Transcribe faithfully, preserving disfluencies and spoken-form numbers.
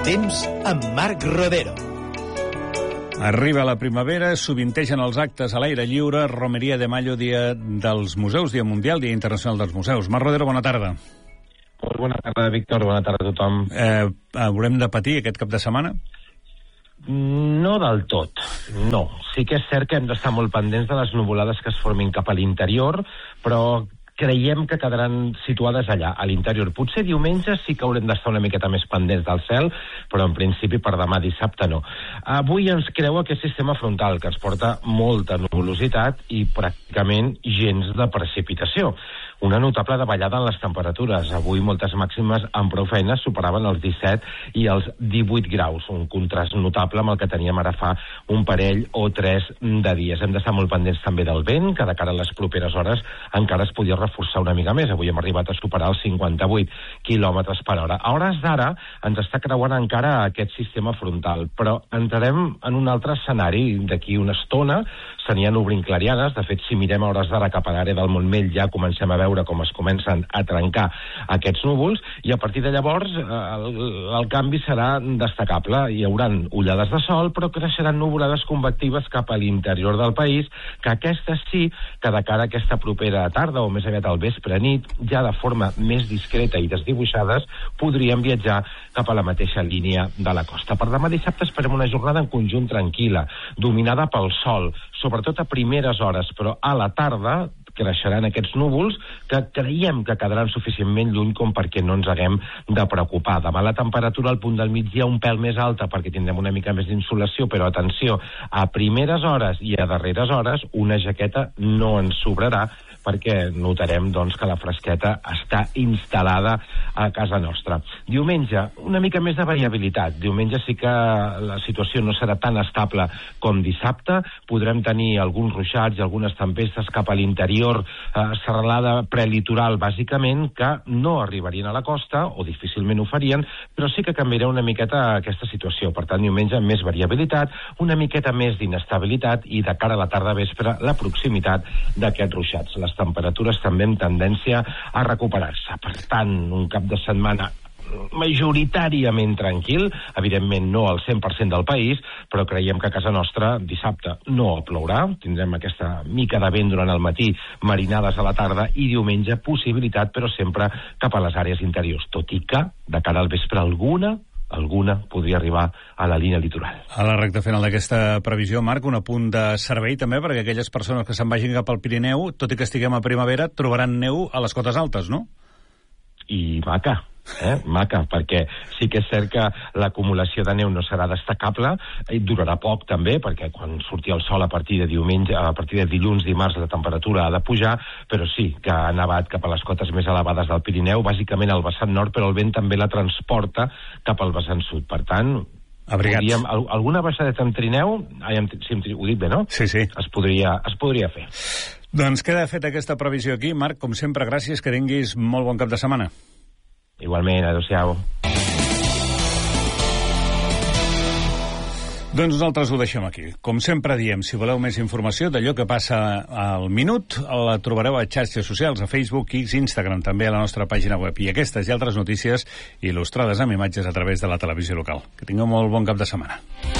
temps amb Marc Rodero. Arriba la primavera, sovintegen els actes a l'aire lliure, Romeria de Mayo, dia dels museus, dia mundial, dia internacional dels museus. Marc Rodero, bona tarda. Molt bona tarda, Víctor, bona tarda a tothom. Eh, haurem de patir aquest cap de setmana? No del tot, no. Sí que és cert que hem d'estar molt pendents de les nuvolades que es formin cap a l'interior, però creiem que quedaran situades allà, a l'interior. Potser diumenge sí que haurem d'estar una miqueta més pendents del cel, però en principi per demà dissabte no. Avui ens creu aquest sistema frontal, que ens porta molta nuvolositat i pràcticament gens de precipitació. Una notable davallada en les temperatures. Avui moltes màximes amb prou feines superaven els disset i els divuit graus, un contrast notable amb el que teníem ara fa un parell o tres de dies. Hem d'estar molt pendents també del vent, que de cara a les properes hores encara es podia reforçar una mica més. Avui hem arribat a superar els cinquanta-vuit quilòmetres per hora. A hores d'ara ens està creuant encara aquest sistema frontal, però entrarem en un altre escenari. D'aquí una estona s'anien obrint clarianes. De fet, si mirem a hores d'ara cap a l'àrea del Montmell, ja comencem a veure com es comencen a trencar aquests núvols, i a partir de llavors el, el canvi serà destacable. Hi haurà ullades de sol, però creixeran nuvolades convectives cap a l'interior del país, que aquestes sí que de cara a aquesta propera tarda o més aviat al vespre nit, ja de forma més discreta i desdibuixades, podrien viatjar cap a la mateixa línia de la costa. Per demà dissabte esperem una jornada en conjunt tranquil·la, dominada pel sol, sobretot a primeres hores, però a la tarda creixeran aquests núvols que creiem que quedaran suficientment lluny com perquè no ens haguem de preocupar. Demà la temperatura al punt del migdia un pèl més alta perquè tindrem una mica més d'insolació, però atenció, a primeres hores i a darreres hores una jaqueta no ens sobrarà, perquè notarem doncs, que la fresqueta està instal·lada a casa nostra. Diumenge, una mica més de variabilitat. Diumenge sí que la situació no serà tan estable com dissabte. Podrem tenir alguns ruixats i algunes tempestes cap a l'interior, eh, serralada prelitoral, bàsicament, que no arribarien a la costa, o difícilment ho farien, però sí que canviarà una miqueta aquesta situació. Per tant, diumenge, més variabilitat, una miqueta més d'inestabilitat i de cara a la tarda vespre, la proximitat d'aquests ruixats. Les temperatures també amb tendència a recuperar-se. Per tant, un cap de setmana majoritàriament tranquil, evidentment no al cent per cent del país, però creiem que a casa nostra dissabte no plourà, tindrem aquesta mica de vent durant el matí, marinades a la tarda, i diumenge possibilitat, però sempre cap a les àrees interiors, tot i que de cara al vespre alguna alguna podria arribar a la línia litoral. A la recta final d'aquesta previsió, Marc, un apunt de servei també, perquè aquelles persones que se'n vagin cap al Pirineu, tot i que estiguem a primavera, trobaran neu a les cotes altes, no? I maca, eh? maca, perquè sí que és cert que l'acumulació de neu no serà destacable, i durarà poc també, perquè quan surti el sol a partir de diumenge, a partir de dilluns, dimarts, la temperatura ha de pujar, però sí que ha nevat cap a les cotes més elevades del Pirineu, bàsicament al vessant nord, però el vent també la transporta cap al vessant sud. Per tant, podríem, alguna baixadeta amb trineu, ai, amb, si ho he dit bé, no? Sí, sí. Es podria, es podria fer. Doncs queda feta aquesta previsió aquí. Marc, com sempre, gràcies, que tinguis molt bon cap de setmana. Igualment, adéu-siau. Doncs nosaltres ho deixem aquí. Com sempre diem, si voleu més informació d'allò que passa al minut, la trobareu a xarxes socials, a Facebook, X, Instagram, també a la nostra pàgina web. I aquestes i altres notícies il·lustrades amb imatges a través de la televisió local. Que tingueu molt bon cap de setmana.